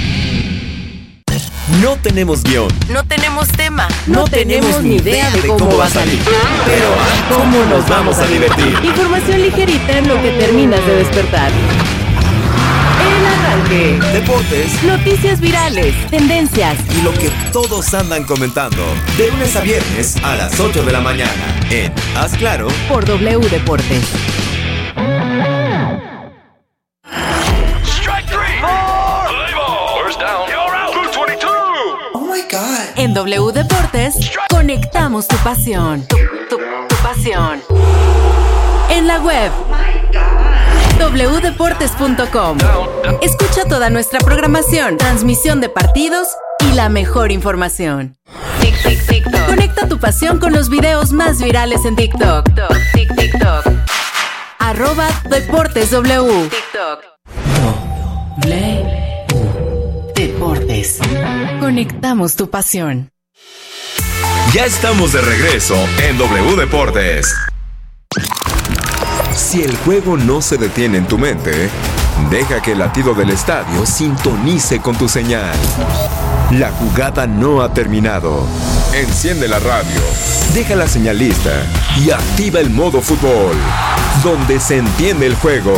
No tenemos guión. No tenemos tema. No tenemos ni idea de cómo va a salir. Pero ¿cómo nos vamos a divertir? Información ligerita en lo que terminas de despertar. El arranque. Deportes. Noticias virales. Tendencias. Y lo que todos andan comentando. De lunes a viernes a las 8 de la mañana. En Haz Claro. Por W Deportes. En W Deportes, conectamos tu pasión. Tu pasión. En la web. wdeportes.com. Escucha toda nuestra programación, transmisión de partidos y la mejor información. TikTok. Conecta tu pasión con los videos más virales en TikTok. TikTok. @DeportesW. TikTok. Deportes. Conectamos tu pasión. Ya estamos de regreso en W Deportes. Si el juego no se detiene en tu mente, deja que el latido del estadio sintonice con tu señal. La jugada no ha terminado. Enciende la radio, deja la señal lista y activa el modo fútbol, donde se entiende el juego.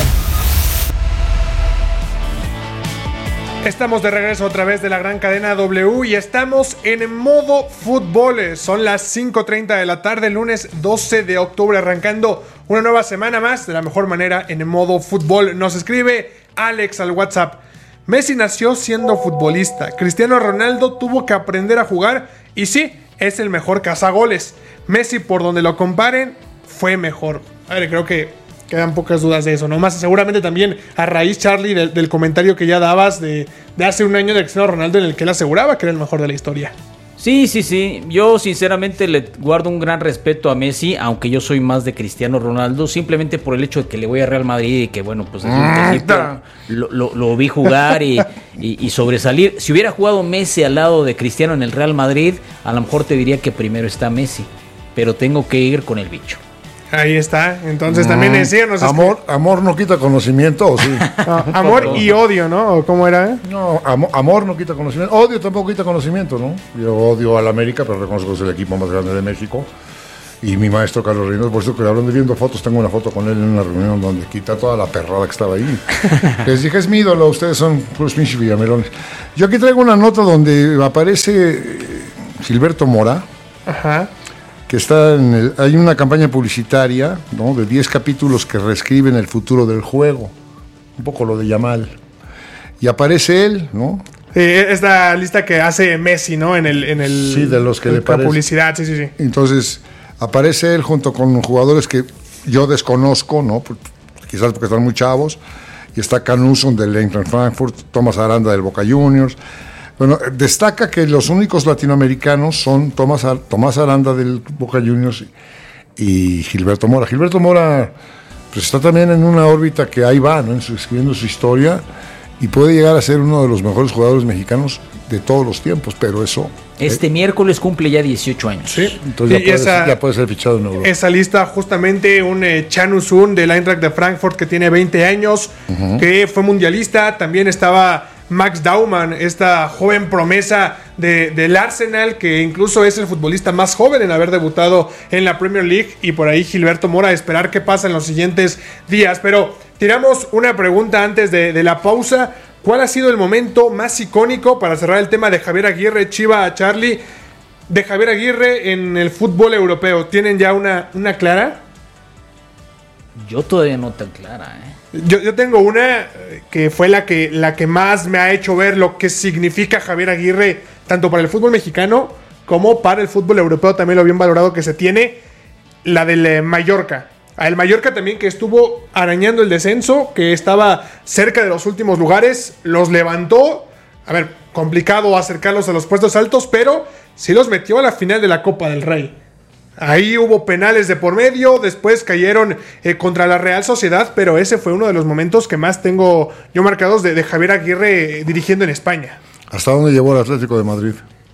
Estamos de regreso a través de la gran cadena W y estamos en modo fútbol. Son las 5:30 de la tarde, lunes 12 de octubre, arrancando una nueva semana más de la mejor manera en modo fútbol. Nos escribe Alex al WhatsApp. Messi nació siendo futbolista. Cristiano Ronaldo tuvo que aprender a jugar y sí, es el mejor cazagoles. Messi, por donde lo comparen, fue mejor. A ver, creo que quedan pocas dudas de eso, ¿no? Más seguramente también a raíz, Charlie, del comentario que ya dabas de hace un año de Cristiano Ronaldo, en el que él aseguraba que era el mejor de la historia. Sí. Yo sinceramente le guardo un gran respeto a Messi, aunque yo soy más de Cristiano Ronaldo, simplemente por el hecho de que le voy a Real Madrid y que, bueno, pues desde un principio lo vi jugar y sobresalir. Si hubiera jugado Messi al lado de Cristiano en el Real Madrid, a lo mejor te diría que primero está Messi, pero tengo que ir con el bicho. Ahí está, entonces también síganos. Amor no quita conocimiento, ¿o sí? Amor y odio, ¿no? ¿O cómo era? No, amor no quita conocimiento. Odio tampoco quita conocimiento, ¿no? Yo odio al América, pero reconozco que es el equipo más grande de México. Y mi maestro Carlos Reynoso, por eso que hablando de viendo fotos, tengo una foto con él en una reunión donde quita toda la perrada que estaba ahí. Les dije, es mi ídolo, ustedes son puros pinches villamelones. Yo aquí traigo una nota donde aparece Gilberto Mora. Ajá. Que está hay una campaña publicitaria, ¿no?, de 10 capítulos que reescriben el futuro del juego, un poco lo de Yamal, y aparece él, ¿no? Esta lista que hace Messi, ¿no? En el sí, de los que le parece. La publicidad, sí. Entonces aparece él junto con jugadores que yo desconozco, ¿no? Quizás porque están muy chavos, y está Canuson del Eintracht Frankfurt, Tomás Aranda del Boca Juniors. Bueno, destaca que los únicos latinoamericanos son Tomás Aranda del Boca Juniors y Gilberto Mora. Gilberto Mora pues está también en una órbita que ahí va, ¿no?, escribiendo su historia, y puede llegar a ser uno de los mejores jugadores mexicanos de todos los tiempos, pero eso... Este miércoles cumple ya 18 años. Sí, entonces ya puede ser fichado en Europa. Esa lista, justamente, un Canuson del Eintracht de Frankfurt que tiene 20 años, que fue mundialista. También estaba Max Daumann, esta joven promesa del Arsenal, que incluso es el futbolista más joven en haber debutado en la Premier League. Y por ahí Gilberto Mora, a esperar qué pasa en los siguientes días. Pero tiramos una pregunta antes de la pausa. ¿Cuál ha sido el momento más icónico, para cerrar el tema de Javier Aguirre, Chiva, Charlie, de Javier Aguirre en el fútbol europeo? ¿Tienen ya una clara? Yo todavía no tan clara, Yo tengo una que fue la que más me ha hecho ver lo que significa Javier Aguirre, tanto para el fútbol mexicano como para el fútbol europeo, también lo bien valorado que se tiene, la del Mallorca. El Mallorca también, que estuvo arañando el descenso, que estaba cerca de los últimos lugares, los levantó. A ver, complicado acercarlos a los puestos altos, pero sí los metió a la final de la Copa del Rey. Ahí hubo penales de por medio, después cayeron contra la Real Sociedad, pero ese fue uno de los momentos que más tengo yo marcados de Javier Aguirre dirigiendo en España. ¿Hasta dónde llevó el Atlético de Madrid?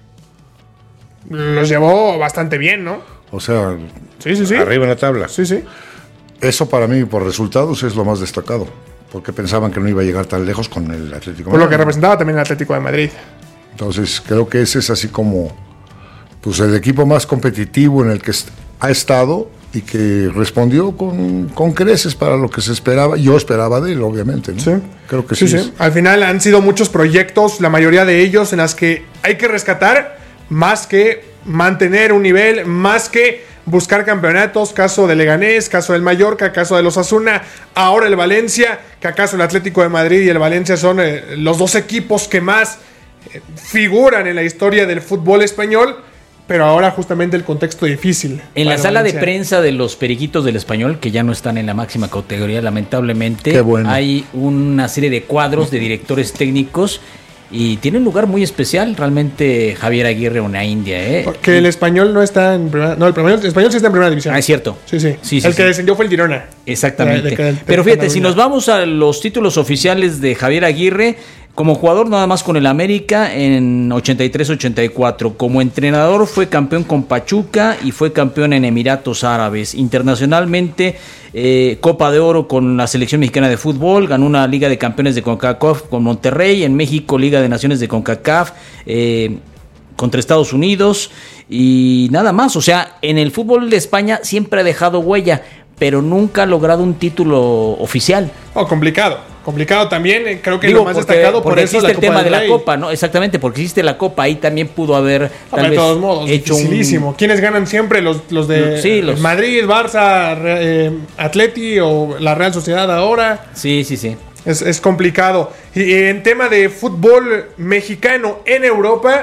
Los llevó bastante bien, ¿no? O sea, sí. Arriba en la tabla. Sí. Eso para mí, por resultados, es lo más destacado, porque pensaban que no iba a llegar tan lejos con el Atlético de Madrid. Por lo que representaba también el Atlético de Madrid. Entonces, creo que ese es así como pues el equipo más competitivo en el que ha estado y que respondió con creces para lo que se esperaba. Yo esperaba de él, obviamente, ¿no? Sí. Creo que sí. Al final han sido muchos proyectos, la mayoría de ellos, en las que hay que rescatar más que mantener un nivel, más que buscar campeonatos. Caso de Leganés, caso del Mallorca, caso de los Osasuna, ahora el Valencia, que acaso el Atlético de Madrid y el Valencia son los dos equipos que más figuran en la historia del fútbol español, pero ahora justamente el contexto difícil. En la sala de prensa de los Periquitos del Español, que ya no están en la máxima categoría, lamentablemente, hay una serie de cuadros de directores técnicos. Y tiene un lugar muy especial, realmente, Javier Aguirre, una India, Porque el Español no está en primera... No, el Español sí está en primera división. Es cierto. Sí. El que descendió fue el Girona. Exactamente. Pero fíjate, si nos vamos a los títulos oficiales de Javier Aguirre, como jugador nada más con el América en 83-84. Como entrenador fue campeón con Pachuca y fue campeón en Emiratos Árabes. Internacionalmente, Copa de Oro con la selección mexicana de fútbol. Ganó una Liga de Campeones de CONCACAF con Monterrey. En México, Liga de Naciones de CONCACAF contra Estados Unidos. Y nada más. O sea, en el fútbol de España siempre ha dejado huella, pero nunca ha logrado un título oficial. Complicado también, creo que lo más destacado por eso existe el tema de la Copa, ¿no? Exactamente, porque existe la Copa, ahí también pudo haber tal vez de todos modos, hecho dificilísimo. ¿Quiénes ganan siempre? Los de Madrid, Barça, Atleti o la Real Sociedad ahora. Sí. Es complicado. Y en tema de fútbol mexicano en Europa,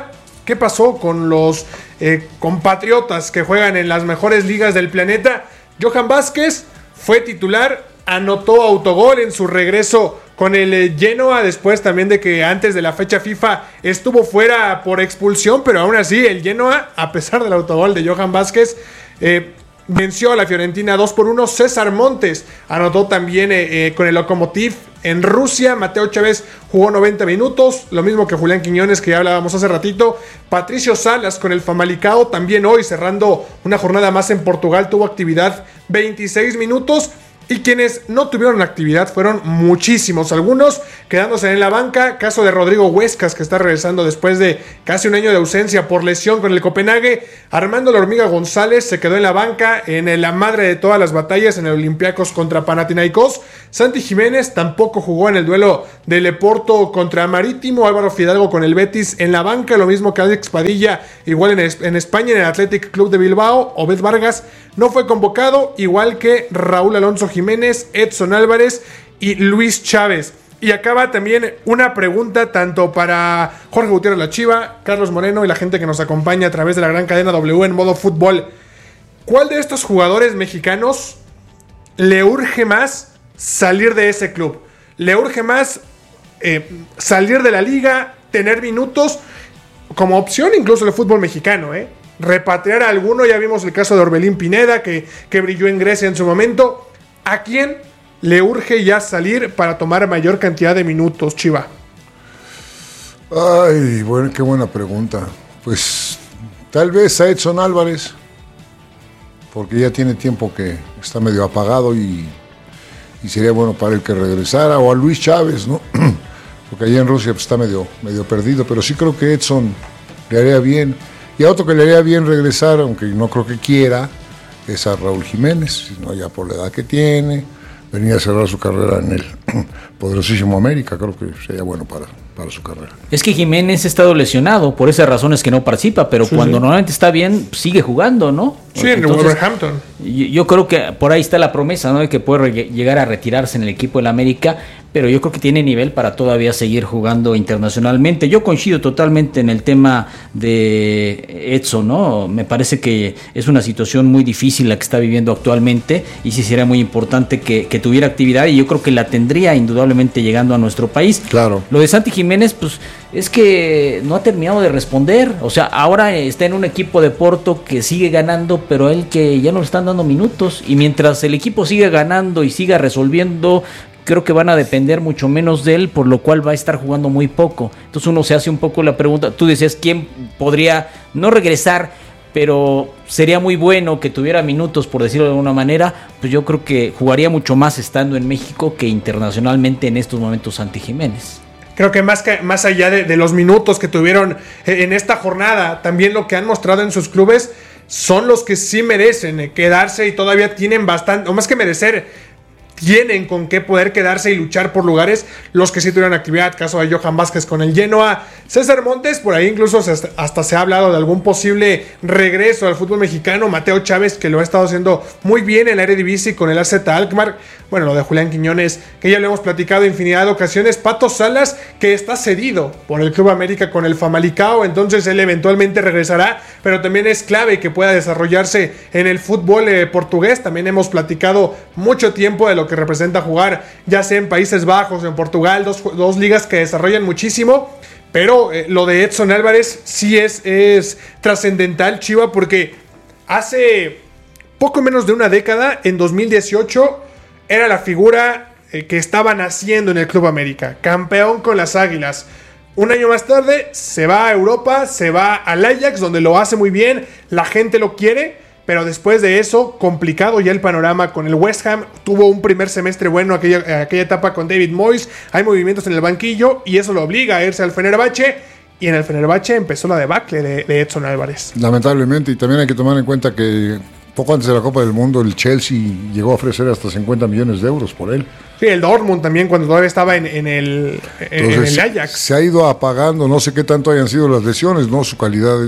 ¿Qué pasó con los compatriotas que juegan en las mejores ligas del planeta? Johan Vázquez fue titular, anotó autogol en su regreso con el Genoa, después también de que antes de la fecha FIFA estuvo fuera por expulsión, pero aún así el Genoa, a pesar del autogol de Johan Vázquez, venció a la Fiorentina 2-1. César Montes anotó también con el Lokomotiv en Rusia. Mateo Chávez jugó 90 minutos, lo mismo que Julián Quiñones, que ya hablábamos hace ratito. Patricio Salas con el Famalicão, también hoy cerrando una jornada más en Portugal, tuvo actividad 26 minutos. Y quienes no tuvieron actividad fueron muchísimos, algunos quedándose en la banca. Caso de Rodrigo Huescas, que está regresando después de casi un año de ausencia por lesión con el Copenhague. Armando La Hormiga González se quedó en la banca en la madre de todas las batallas en el Olympiacos contra Panathinaikos. Santi Jiménez tampoco jugó en el duelo del Oporto contra Marítimo. Álvaro Fidalgo con el Betis en la banca, lo mismo que Alex Padilla, igual en España en el Athletic Club de Bilbao. Obed Vargas no fue convocado, igual que Raúl Alonso Jiménez, Edson Álvarez y Luis Chávez. Y acaba también una pregunta tanto para Jorge Gutiérrez La Chiva, Carlos Moreno y la gente que nos acompaña a través de la gran cadena W en modo fútbol. ¿Cuál de estos jugadores mexicanos le urge más salir de ese club? ¿Le urge más salir de la liga, tener minutos como opción incluso el fútbol mexicano, repatriar a alguno? Ya vimos el caso de Orbelín Pineda, que brilló en Grecia en su momento. ¿A quién le urge ya salir para tomar mayor cantidad de minutos, Chiva? Ay, bueno, qué buena pregunta. Pues tal vez a Edson Álvarez, porque ya tiene tiempo que está medio apagado y sería bueno para él que regresara, o a Luis Chávez, ¿no? Porque allá en Rusia pues, está medio perdido, pero sí creo que Edson le haría bien. Y a otro que le haría bien regresar, aunque no creo que quiera, es a Raúl Jiménez, sino ya por la edad que tiene, venía a cerrar su carrera en el poderosísimo América, creo que sería bueno para su carrera. Es que Jiménez ha estado lesionado, por esas razones que no participa, pero cuando normalmente está bien, sigue jugando, ¿no? Sí, en el Wolverhampton. Yo creo que por ahí está la promesa, ¿no? De que puede llegar a retirarse en el equipo del América, pero yo creo que tiene nivel para todavía seguir jugando internacionalmente. Yo coincido totalmente en el tema de Edson, ¿no? Me parece que es una situación muy difícil la que está viviendo actualmente y sí sería muy importante que tuviera actividad, y yo creo que la tendría indudablemente llegando a nuestro país. Claro. Lo de Santi Jiménez, pues es que no ha terminado de responder. O sea, ahora está en un equipo de Porto que sigue ganando, pero a él que ya no le están dando minutos, y mientras el equipo siga ganando y siga resolviendo, creo que van a depender mucho menos de él, por lo cual va a estar jugando muy poco. Entonces uno se hace un poco la pregunta, tú decías, ¿quién podría no regresar, pero sería muy bueno que tuviera minutos, por decirlo de alguna manera? Pues yo creo que jugaría mucho más estando en México que internacionalmente en estos momentos Santi Jiménez. Creo que más allá de los minutos que tuvieron en esta jornada, también lo que han mostrado en sus clubes son los que sí merecen quedarse y todavía tienen bastante, o más que merecer, tienen con qué poder quedarse y luchar por lugares, los que sí tuvieron actividad. Caso de Johan Vázquez con el Genoa, César Montes, por ahí incluso hasta se ha hablado de algún posible regreso al fútbol mexicano. Mateo Chávez, que lo ha estado haciendo muy bien en la Eredivisie con el AZ Alkmaar. Bueno, lo de Julián Quiñones, que ya lo hemos platicado infinidad de ocasiones. Pato Salas, que está cedido por el Club América con el Famalicão, entonces él eventualmente regresará, pero también es clave que pueda desarrollarse en el fútbol portugués. También hemos platicado mucho tiempo de lo que representa jugar, ya sea en Países Bajos o en Portugal, dos ligas que desarrollan muchísimo. Pero lo de Edson Álvarez sí es trascendental, Chiva, porque hace poco menos de una década, en 2018, era la figura que estaba naciendo en el Club América, campeón con las Águilas. Un año más tarde se va a Europa, se va al Ajax, donde lo hace muy bien, la gente lo quiere, pero después de eso, complicado ya el panorama con el West Ham. Tuvo un primer semestre bueno aquella etapa con David Moyes, hay movimientos en el banquillo y eso lo obliga a irse al Fenerbahce, y en el Fenerbahce empezó la debacle de Edson Álvarez. Lamentablemente, y también hay que tomar en cuenta que poco antes de la Copa del Mundo el Chelsea llegó a ofrecer hasta 50 millones de euros por él. Sí, el Dortmund también, cuando todavía estaba en el Ajax. Se ha ido apagando, no sé qué tanto hayan sido las lesiones, ¿no? Su calidad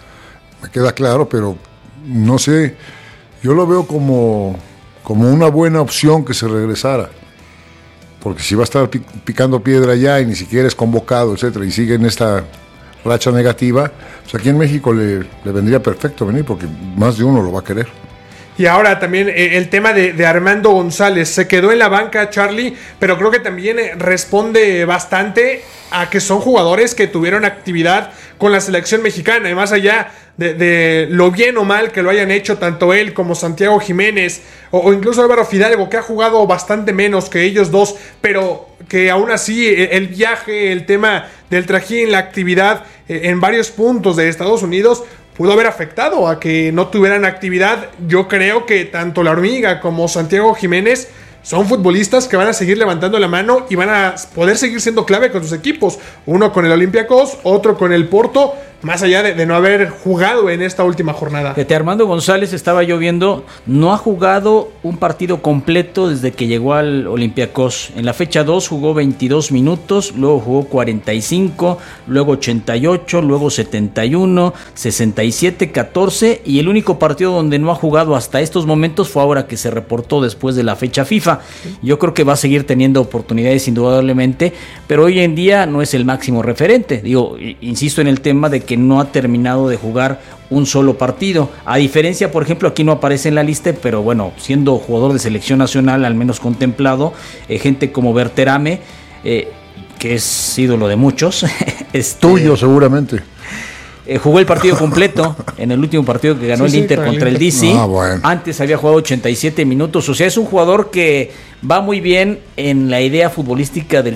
me queda claro, pero no sé, yo lo veo como una buena opción que se regresara, porque si va a estar picando piedra ya y ni siquiera es convocado, etcétera, y sigue en esta racha negativa, pues aquí en México le vendría perfecto venir porque más de uno lo va a querer. Y ahora también el tema de Armando González. Se quedó en la banca, Charlie, pero creo que también responde bastante a que son jugadores que tuvieron actividad con la selección mexicana. Y más allá de lo bien o mal que lo hayan hecho tanto él como Santiago Jiménez o incluso Álvaro Fidalgo, que ha jugado bastante menos que ellos dos, pero que aún así el viaje, el tema del trajín, la actividad en varios puntos de Estados Unidos pudo haber afectado a que no tuvieran actividad. Yo creo que tanto La Hormiga como Santiago Jiménez son futbolistas que van a seguir levantando la mano y van a poder seguir siendo clave con sus equipos. Uno con el Olympiacos, otro con el Porto, más allá de no haber jugado en esta última jornada. Armando González, estaba yo viendo, no ha jugado un partido completo desde que llegó al Olympiacos. En la fecha 2 jugó 22 minutos, luego jugó 45, luego 88, luego 71, 67, 14 y el único partido donde no ha jugado hasta estos momentos fue ahora que se reportó después de la fecha FIFA. Yo creo que va a seguir teniendo oportunidades indudablemente, pero hoy en día no es el máximo referente. Digo, insisto en el tema de que no ha terminado de jugar un solo partido, a diferencia, por ejemplo, aquí no aparece en la lista, pero bueno, siendo jugador de selección nacional, al menos contemplado, gente como Berterame, que es ídolo de muchos. Tuyo seguramente. Jugó el partido completo en el último partido que ganó el Inter contra el DC. Bueno. Antes había jugado 87 minutos. O sea, es un jugador que va muy bien en la idea futbolística del